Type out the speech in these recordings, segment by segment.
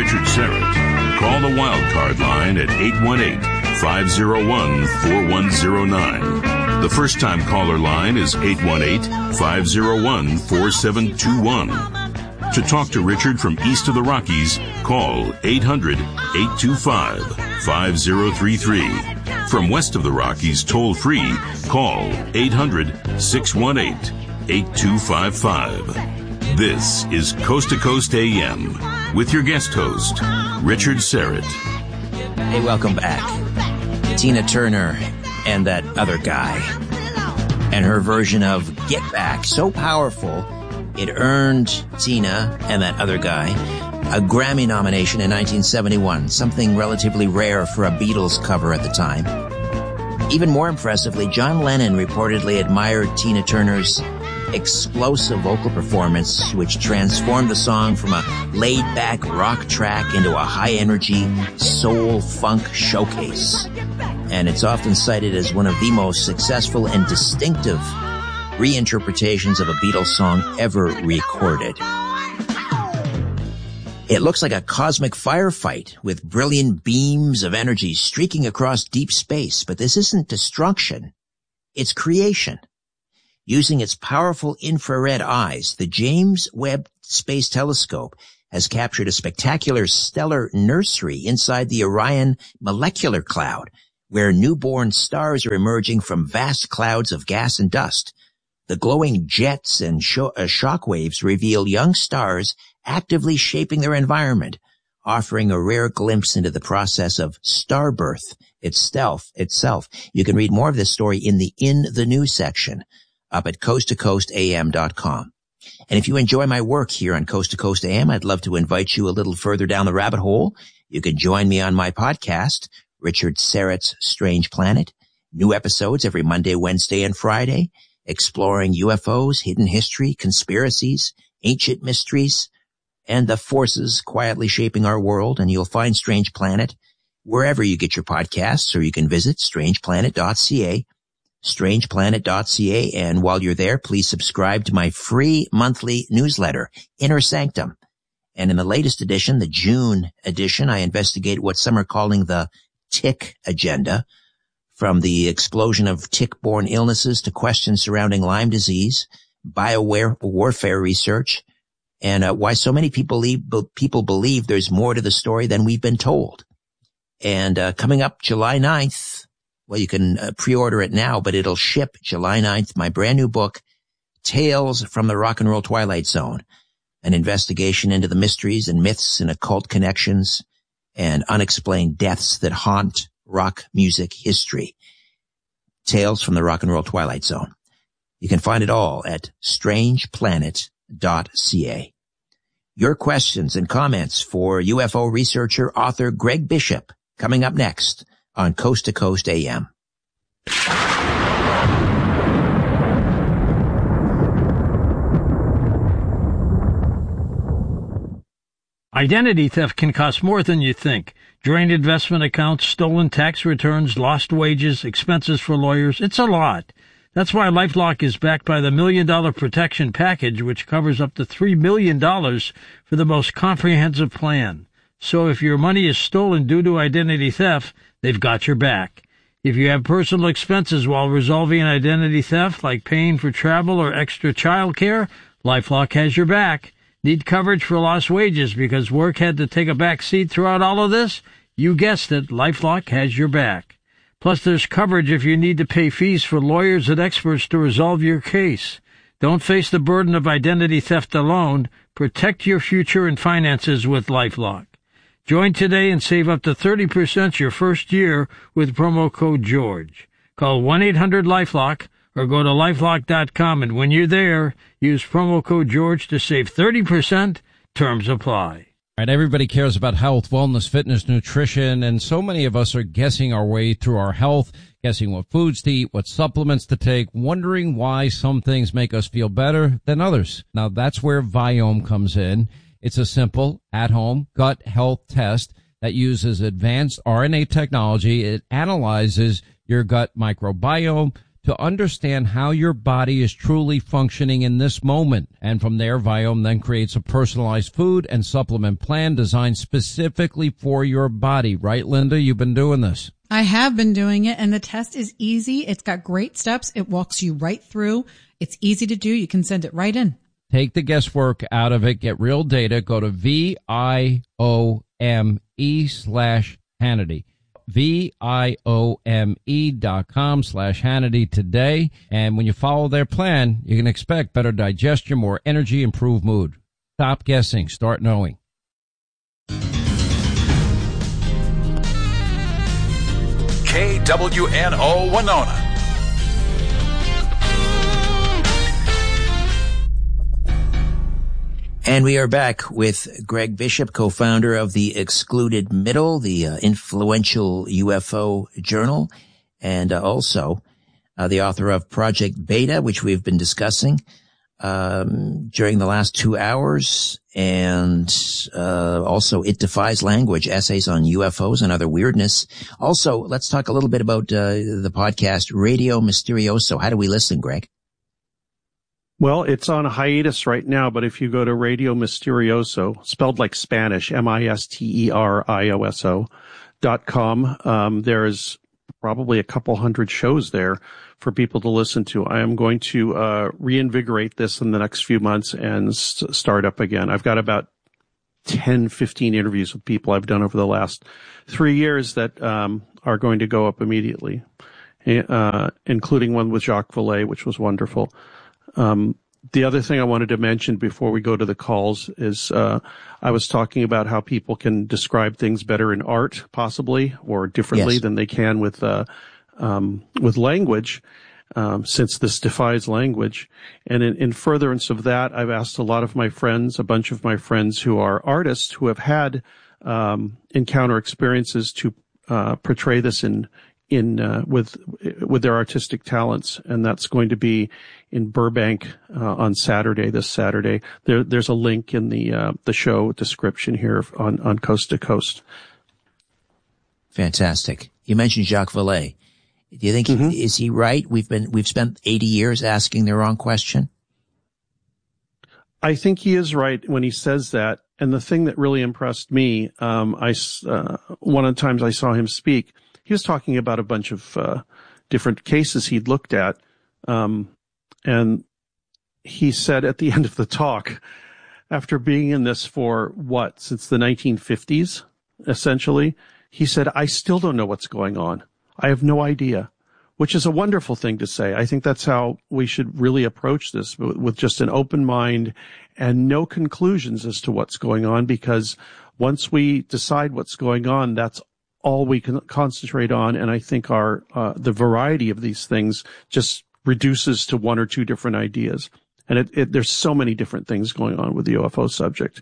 Richard Syrett. Call the Wildcard line at 818-501-4109. The first-time caller line is 818-501-4721. To talk to Richard from east of the Rockies, call 800-825-5033. From west of the Rockies, toll-free, call 800-618-8255. This is Coast to Coast AM with your guest host, Richard Syrett. Hey, welcome back. Tina Turner and that other guy. And her version of Get Back, so powerful, it earned Tina and that other guy a Grammy nomination in 1971, something relatively rare for a Beatles cover at the time. Even more impressively, John Lennon reportedly admired Tina Turner's explosive vocal performance, which transformed the song from a laid-back rock track into a high-energy soul-funk showcase. And it's often cited as one of the most successful and distinctive reinterpretations of a Beatles song ever recorded. It looks like a cosmic firefight with brilliant beams of energy streaking across deep space, but this isn't destruction. It's creation. Using its powerful infrared eyes, the James Webb Space Telescope has captured a spectacular stellar nursery inside the Orion molecular cloud, where newborn stars are emerging from vast clouds of gas and dust. The glowing jets and shock waves reveal young stars actively shaping their environment, offering a rare glimpse into the process of star birth itself. You can read more of this story in the news section up at coasttocoastam.com. And if you enjoy my work here on Coast to Coast AM, I'd love to invite you a little further down the rabbit hole. You can join me on my podcast, Richard Syrett's Strange Planet. New episodes every Monday, Wednesday, and Friday, exploring UFOs, hidden history, conspiracies, ancient mysteries, and the forces quietly shaping our world. And you'll find Strange Planet wherever you get your podcasts, or you can visit strangeplanet.ca. strangeplanet.ca, and while you're there, please subscribe to my free monthly newsletter, Inner Sanctum. And in the latest edition, the June edition, I investigate what some are calling the tick agenda, from the explosion of tick-borne illnesses to questions surrounding Lyme disease, biowarfare research, and why so many people believe there's more to the story than we've been told. And coming up July 9th, well, you can pre-order it now, but it'll ship July 9th, my brand new book, Tales from the Rock and Roll Twilight Zone, an investigation into the mysteries and myths and occult connections and unexplained deaths that haunt rock music history. Tales from the Rock and Roll Twilight Zone. You can find it all at strangeplanet.ca. Your questions and comments for UFO researcher, author Greg Bishop, coming up next on Coast to Coast AM. Identity theft can cost more than you think. Drained investment accounts, stolen tax returns, lost wages, expenses for lawyers. It's a lot. That's why LifeLock is backed by the $1 Million Protection Package, which covers up to $3 million for the most comprehensive plan. So if your money is stolen due to identity theft, they've got your back. If you have personal expenses while resolving an identity theft, like paying for travel or extra child care, LifeLock has your back. Need coverage for lost wages because work had to take a back seat throughout all of this? You guessed it, LifeLock has your back. Plus, there's coverage if you need to pay fees for lawyers and experts to resolve your case. Don't face the burden of identity theft alone. Protect your future and finances with LifeLock. Join today and save up to 30% your first year with promo code GEORGE. Call 1-800-LifeLock or go to LifeLock.com, and when you're there, use promo code GEORGE to save 30%. Terms apply. All right, everybody cares about health, wellness, fitness, nutrition, and so many of us are guessing our way through our health, guessing what foods to eat, what supplements to take, wondering why some things make us feel better than others. Now, that's where Viome comes in. It's a simple, at-home gut health test that uses advanced RNA technology. It analyzes your gut microbiome to understand how your body is truly functioning in this moment. And from there, Viome then creates a personalized food and supplement plan designed specifically for your body. Right, Linda? You've been doing this. I have been doing it, and the test is easy. It's got great steps. It walks you right through. It's easy to do. You can send it right in. Take the guesswork out of it. Get real data. Go to VIOME/Hannity. VIOME.com/Hannity today. And when you follow their plan, you can expect better digestion, more energy, improved mood. Stop guessing. Start knowing. KWNO Winona. And we are back with Greg Bishop, co-founder of the Excluded Middle, the influential UFO journal, and also the author of Project Beta, which we've been discussing during the last 2 hours, and also It Defies Language, essays on UFOs and other weirdness. Also, let's talk a little bit about the podcast Radio Mysterioso. How do we listen, Greg? Well, it's on hiatus right now, but if you go to Radio Mysterioso, spelled like Spanish, MISTERIOSO.com, there's probably a couple hundred shows there for people to listen to. I am going to reinvigorate this in the next few months and start up again. I've got about 10, 15 interviews with people I've done over the last 3 years that are going to go up immediately, including one with Jacques Vallée, which was wonderful. The other thing I wanted to mention before we go to the calls is I was talking about how people can describe things better in art, possibly, or differently than they can with language, since this defies language. And in furtherance of that, I've asked a bunch of my friends who are artists who have had encounter experiences to portray this with their artistic talents, and that's going to be in Burbank on this Saturday. There's a link in the show description here on Coast to Coast. Fantastic. You mentioned Jacques Vallée. Do you think is he right? We've spent 80 years asking the wrong question. I think he is right when he says that. And the thing that really impressed me, one of the times I saw him speak, he was talking about a bunch of different cases he'd looked at, and he said at the end of the talk, after being in this for since the 1950s, essentially, he said, I still don't know what's going on. I have no idea, which is a wonderful thing to say. I think that's how we should really approach this, with just an open mind and no conclusions as to what's going on, because once we decide what's going on, that's all we can concentrate on. And I think the variety of these things just reduces to one or two different ideas. And there's so many different things going on with the UFO subject,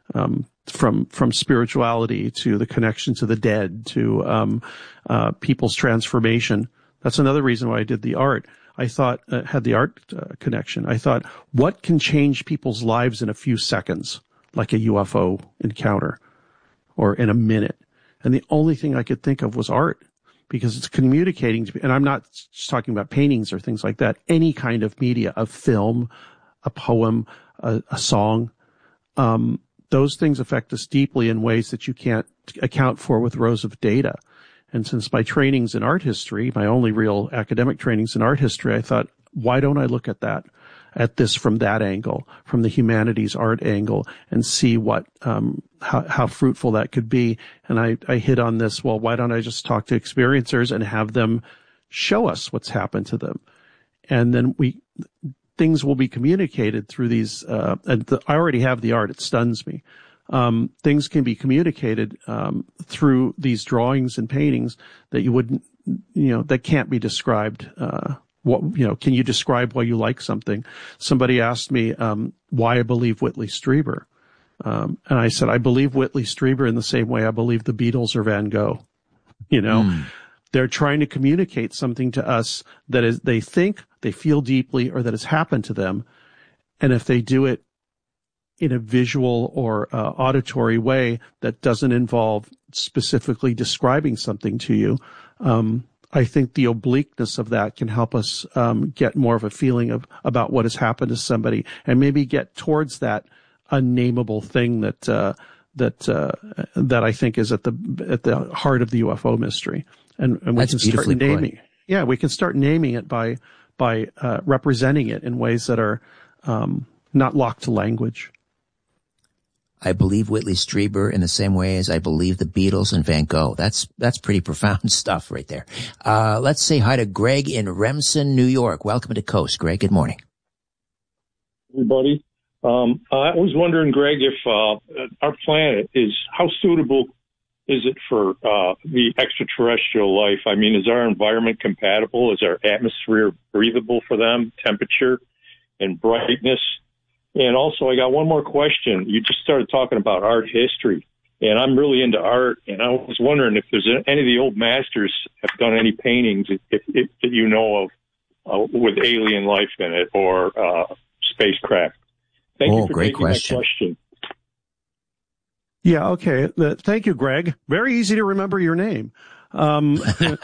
from spirituality to the connection to the dead to people's transformation. That's another reason why I did the art. I thought, had the art connection. I thought, what can change people's lives in a few seconds, like a UFO encounter, or in a minute? And the only thing I could think of was art, because it's communicating to, and I'm not just talking about paintings or things like that, any kind of media, a film, a poem, a song. Those things affect us deeply in ways that you can't account for with rows of data. And since my training's in art history, my only real academic training's in art history, I thought, why don't I look at this from that angle, from the humanities art angle, and see how fruitful that could be. And I hit on this, well, why don't I just talk to experiencers and have them show us what's happened to them? And then things will be communicated through these, I already have the art, it stuns me. Things can be communicated, through these drawings and paintings that you wouldn't, that can't be described. Can you describe why you like something? Somebody asked me, why I believe Whitley Strieber. And I said, I believe Whitley Strieber in the same way I believe the Beatles or Van Gogh. They're trying to communicate something to us that is, they think, they feel deeply, or that has happened to them. And if they do it in a visual or auditory way that doesn't involve specifically describing something to you, I think the obliqueness of that can help us get more of a feeling about what has happened to somebody, and maybe get towards that unnameable thing that I think is at the heart of the UFO mystery. And we That's can start naming. Put. Yeah, we can start naming it by representing it in ways that are not locked to language. I believe Whitley Strieber in the same way as I believe the Beatles and Van Gogh. That's pretty profound stuff right there. Let's say hi to Greg in Remsen, New York. Welcome to Coast, Greg. Good morning. Everybody. I was wondering, Greg, if our planet how suitable is it for the extraterrestrial life? I mean, is our environment compatible? Is our atmosphere breathable for them, temperature and brightness? And also, I got one more question. You just started talking about art history, and I'm really into art, and I was wondering if there's any of the old masters have done any paintings if you know of with alien life in it or spacecraft. Thank you for great taking question. my question. Yeah, okay. Thank you, Greg. Very easy to remember your name. As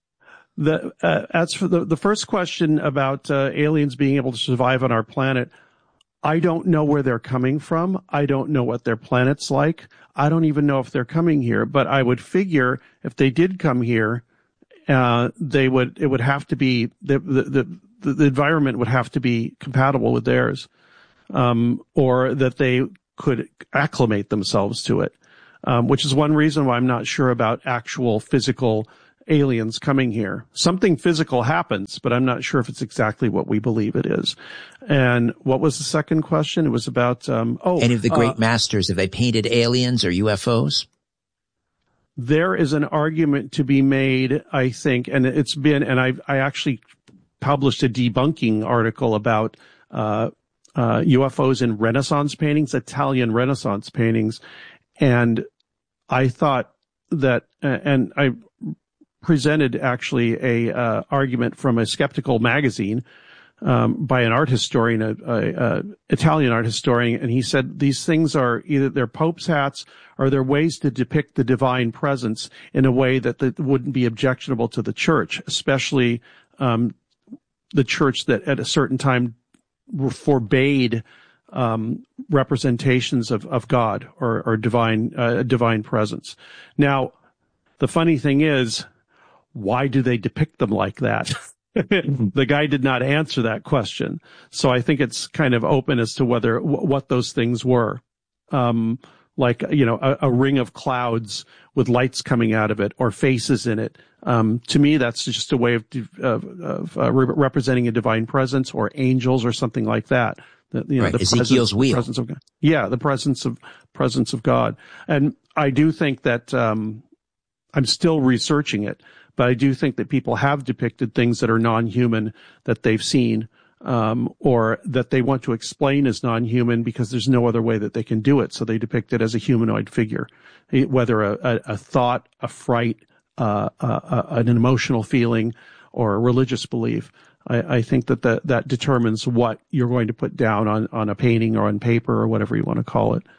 for the first question about aliens being able to survive on our planet, I don't know where they're coming from. I don't know what their planet's like. I don't even know if they're coming here. But I would figure if they did come here, it would have to be the environment would have to be compatible with theirs, or that they could acclimate themselves to it, which is one reason why I'm not sure about actual physical aliens coming here. Something physical happens, but I'm not sure if it's exactly what we believe it is. And what was the second question? It was about any of the great masters, have they painted aliens or UFOs? There is an argument to be made, I think, and it's been, and I actually published a debunking article about UFOs in Renaissance paintings, Italian Renaissance paintings, and I thought that, and I presented actually a argument from a skeptical magazine by an art historian, a Italian art historian, and he said these things are either they're Pope's hats or they're ways to depict the divine presence in a way that wouldn't be objectionable to the church, especially the church that at a certain time forbade representations of God or divine presence. Now, the funny thing is, why do they depict them like that? The guy did not answer that question. So I think it's kind of open as to what those things were. Like, a ring of clouds with lights coming out of it or faces in it. To me, that's just a way of representing a divine presence or angels or something like that. Right. Ezekiel's wheel. Presence of God. Yeah, the presence of God. And I do think that, I'm still researching it, but I do think that people have depicted things that are non-human that they've seen, or that they want to explain as non-human because there's no other way that they can do it. So they depict it as a humanoid figure, whether a thought, a fright, an emotional feeling, or a religious belief. I think that determines what you're going to put down on a painting or on paper or whatever you want to call it.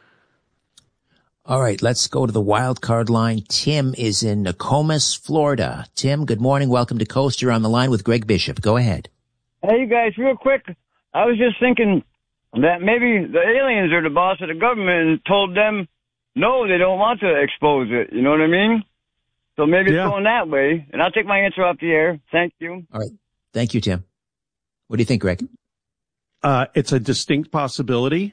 All right, let's go to the wild card line. Tim is in Nokomis, Florida. Tim, good morning. Welcome to Coast. You're on the line with Greg Bishop. Go ahead. Hey, you guys, real quick. I was just thinking that maybe the aliens are the boss of the government and told them, no, they don't want to expose it. You know what I mean? So maybe it's going that way. And I'll take my answer off the air. Thank you. All right. Thank you, Tim. What do you think, Greg? It's a distinct possibility.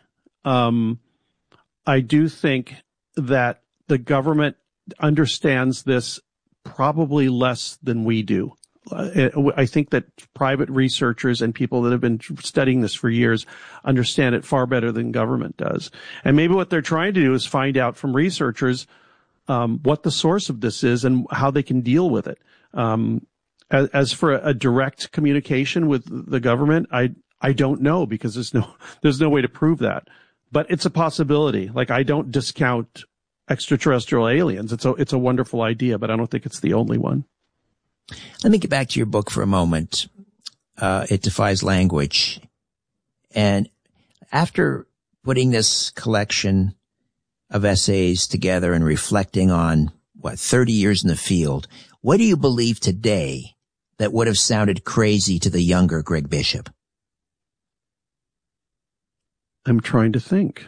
I do think that the government understands this probably less than we do. I think that private researchers and people that have been studying this for years understand it far better than government does. And maybe what they're trying to do is find out from researchers what the source of this is and how they can deal with it. As for a direct communication with the government, I don't know because there's no way to prove that. But it's a possibility. Like, I don't discount extraterrestrial aliens. It's a wonderful idea, but I don't think it's the only one. Let me get back to your book for a moment. It Defies Language. And after putting this collection of essays together and reflecting on 30 years in the field, what do you believe today that would have sounded crazy to the younger Greg Bishop? I'm trying to think.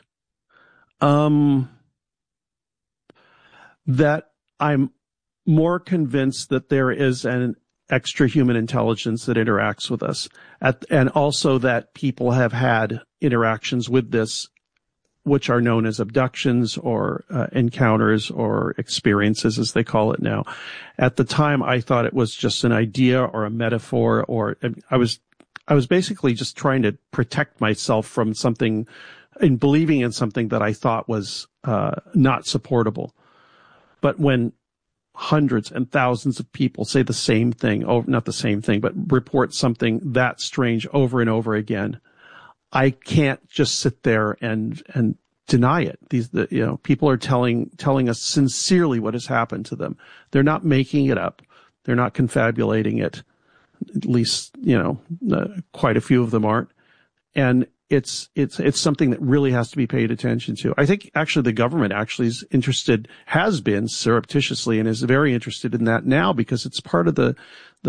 That I'm more convinced that there is an extra human intelligence that interacts with us, and also that people have had interactions with this, which are known as abductions or encounters or experiences, as they call it now. At the time, I thought it was just an idea or a metaphor, or I was basically just trying to protect myself from something, in believing in something that I thought was not supportable. But when hundreds and thousands of people say the same thing, not the same thing, but report something that strange over and over again, I can't just sit there and deny it. People are telling us sincerely what has happened to them. They're not making it up. They're not confabulating it. At least, quite a few of them aren't. And it's something that really has to be paid attention to. I think actually the government has been surreptitiously and is very interested in that now, because it's part of the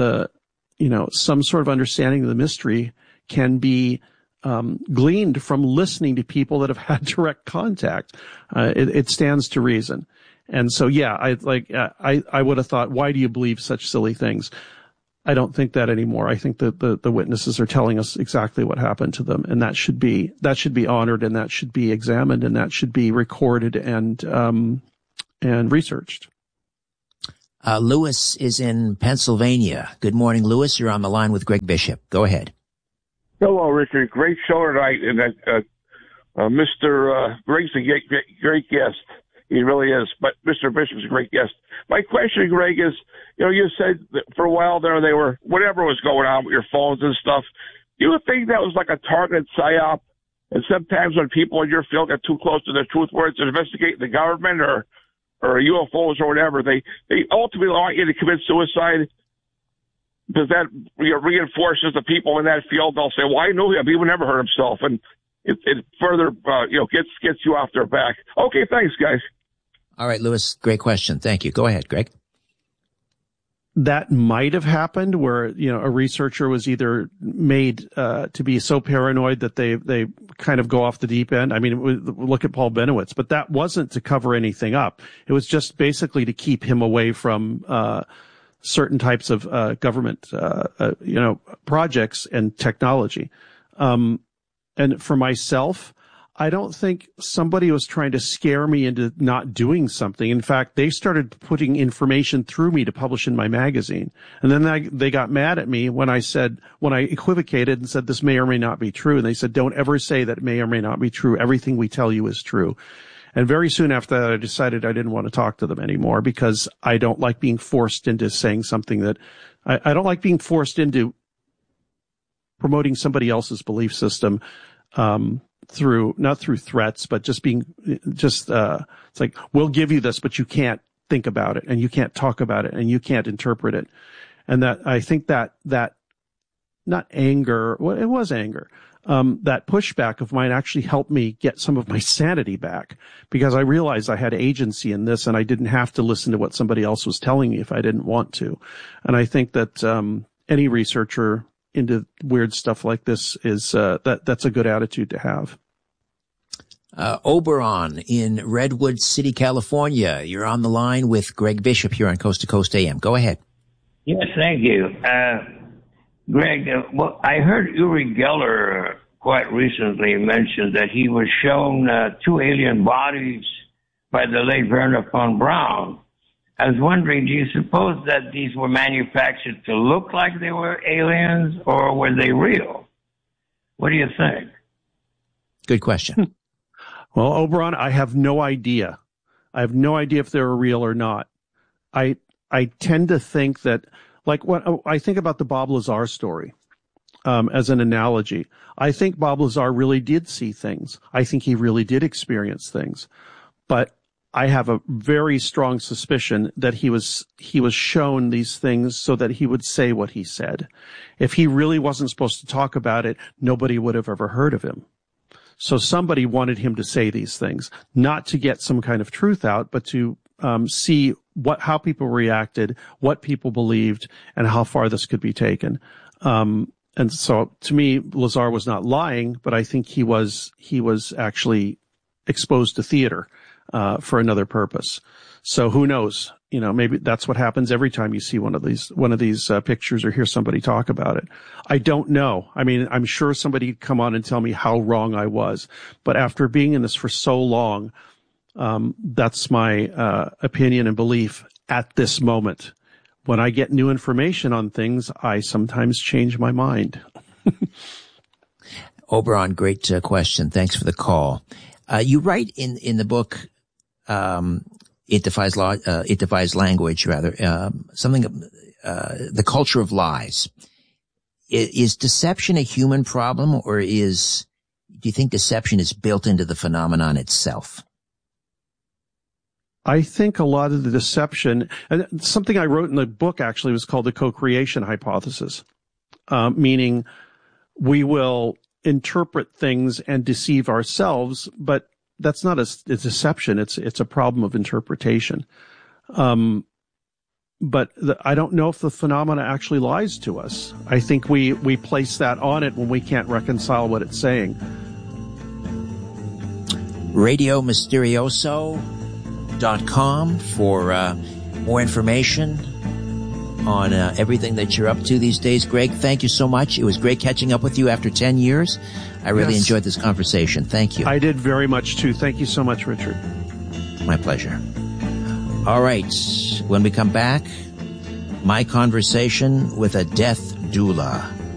some sort of understanding of the mystery can be gleaned from listening to people that have had direct contact. It stands to reason. And so, yeah, I would have thought, why do you believe such silly things? I don't think that anymore. I think that the witnesses are telling us exactly what happened to them, and that should be honored, and that should be examined, and that should be recorded and researched. Lewis is in Pennsylvania. Good morning, Lewis. You're on the line with Greg Bishop. Go ahead. Hello, Richard. Great show tonight, and Mr. Greg's a great guest. He really is. But Mr. Bishop's a great guest. My question, Greg, is, you said that for a while there they were, whatever was going on with your phones and stuff. Do you think that was like a targeted psyop? And sometimes when people in your field get too close to the truth, whether it's investigating the government or UFOs or whatever, they ultimately want you to commit suicide. Does that reinforces the people in that field? They'll say, well, I knew him. He would never hurt himself. And it further, gets you off their back. Okay, thanks, guys. All right, Lewis, great question. Thank you. Go ahead, Greg. That might have happened where, a researcher was either made to be so paranoid that they kind of go off the deep end. I mean, look at Paul Benowitz, but that wasn't to cover anything up. It was just basically to keep him away from certain types of government, projects and technology. And for myself, I don't think somebody was trying to scare me into not doing something. In fact, they started putting information through me to publish in my magazine. And then they got mad at me when I equivocated and said this may or may not be true. And they said, don't ever say that it may or may not be true. Everything we tell you is true. And very soon after that, I decided I didn't want to talk to them anymore, because I don't like being forced into saying something that I don't like being forced into promoting somebody else's belief system, not through threats, but it's like, we'll give you this, but you can't think about it, and you can't talk about it, and you can't interpret it. And that, I think that not anger, well, it was anger. That pushback of mine actually helped me get some of my sanity back, because I realized I had agency in this, and I didn't have to listen to what somebody else was telling me if I didn't want to. And I think that any researcher into weird stuff like this is that's a good attitude to have. Oberon in Redwood City, California. You're on the line with Greg Bishop here on Coast to Coast AM. Go ahead. Yes, thank you. Greg, I heard Uri Geller quite recently mention that he was shown 2 alien bodies by the late Wernher von Braun. I was wondering, do you suppose that these were manufactured to look like they were aliens, or were they real? What do you think? Good question. Well, Oberon, I have no idea. I have no idea if they were real or not. I tend to think that, like, when I think about the Bob Lazar story, as an analogy, I think Bob Lazar really did see things. I think he really did experience things. But I have a very strong suspicion that he was shown these things so that he would say what he said. If he really wasn't supposed to talk about it, nobody would have ever heard of him. So somebody wanted him to say these things, not to get some kind of truth out, but to see how people reacted, what people believed, and how far this could be taken. And so to me, Lazar was not lying, but I think he was actually exposed to theater, for another purpose. So who knows? You know, maybe that's what happens every time you see one of these pictures or hear somebody talk about it. I don't know. I mean, I'm sure somebody would come on and tell me how wrong I was, but after being in this for so long, that's my opinion and belief at this moment. When I get new information on things, I sometimes change my mind. Oberon, great question. Thanks for the call. You write in the book, It Defies Language, rather, something, the culture of lies. Is deception a human problem, or do you think deception is built into the phenomenon itself? I think a lot of the deception, and something I wrote in the book actually was called the co-creation hypothesis, meaning we will interpret things and deceive ourselves, but that's not a deception. It's a problem of interpretation. But I don't know if the phenomena actually lies to us. I think we place that on it when we can't reconcile what it's saying. RadioMysterioso.com for more information on everything that you're up to these days. Greg, thank you so much. It was great catching up with you after 10 years. I really enjoyed this conversation. Thank you. I did very much, too. Thank you so much, Richard. My pleasure. All right. When we come back, my conversation with a death doula.